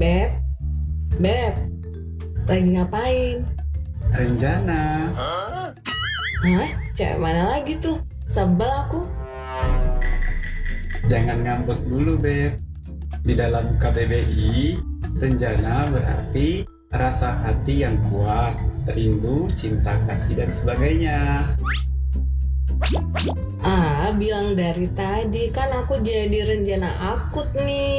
Beb, Beb, lagi ngapain? Renjana. Hah? Cewek mana lagi tuh? Sebel aku. Jangan ngambek dulu, Beb. Di dalam KBBI, Renjana berarti rasa hati yang kuat, rindu, cinta kasih, dan sebagainya. Bilang dari tadi kan aku jadi rencana akut nih.